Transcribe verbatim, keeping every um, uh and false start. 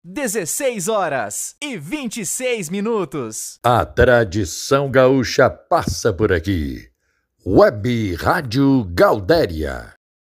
dezesseis horas e vinte e seis minutos. A tradição gaúcha passa por aqui. Web Rádio Gaudéria.